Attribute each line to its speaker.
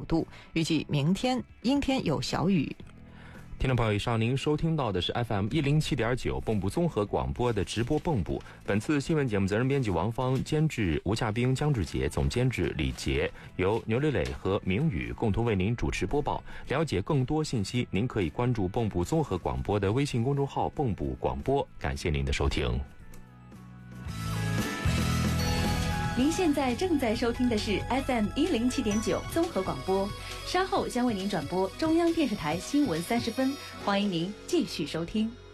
Speaker 1: 度，预计明天阴天有小雨。
Speaker 2: 听众朋友，以上您收听到的是 FM107.9 蚌埠综合广播的直播蚌埠。本次新闻节目责任编辑王芳，监制吴夏冰、江志杰，总监制李杰，由牛磊磊和明宇共同为您主持播报。了解更多信息，您可以关注蚌埠综合广播的微信公众号蚌埠广播。感谢您的收听。
Speaker 3: 您现在正在收听的是 FM107.9 综合广播，稍后将为您转播中央电视台新闻30分，欢迎您继续收听。